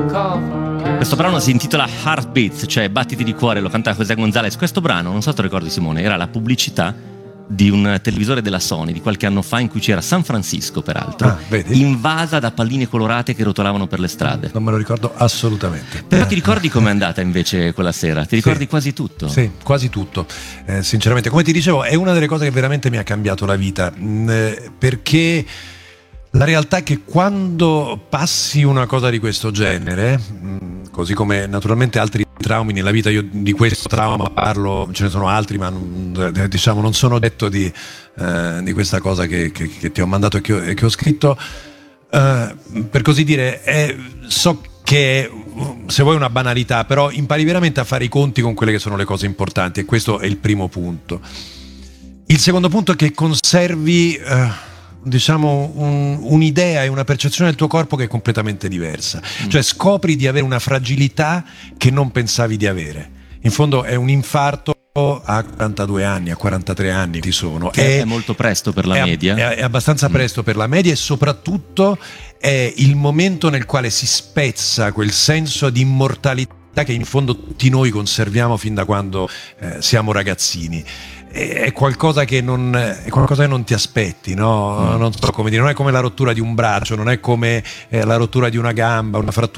Questo brano si intitola Heartbeats, cioè battiti di cuore, lo cantava José González. Questo brano, non so se te lo ricordi Simone, era la pubblicità di un televisore della Sony di qualche anno fa, in cui c'era San Francisco, peraltro, invasa da palline colorate che rotolavano per le strade. Non me lo ricordo assolutamente. Però ti ricordi com'è andata invece quella sera? Ti ricordi quasi tutto? Sì, quasi tutto. Sinceramente, come ti dicevo, è una delle cose che veramente mi ha cambiato la vita, perché la realtà è che quando passi una cosa di questo genere, così come naturalmente altri traumi nella vita, io di questo trauma parlo, ce ne sono altri, ma diciamo non sono detto di questa cosa che ti ho mandato e che ho scritto, per così dire, so che è, se vuoi, una banalità, però impari veramente a fare i conti con quelle che sono le cose importanti, e questo è il primo punto. Il secondo punto è che conservi diciamo un'idea e una percezione del tuo corpo che è completamente diversa, cioè scopri di avere una fragilità che non pensavi di avere. In fondo è un infarto a 42 anni, a 43 anni ti sono. Che è molto presto per la media. È abbastanza presto per la media, e soprattutto è il momento nel quale si spezza quel senso di immortalità che in fondo tutti noi conserviamo fin da quando siamo ragazzini. È qualcosa che non ti aspetti, no? Non so come dire, non è come la rottura di un braccio, non è come la rottura di una gamba, una frattura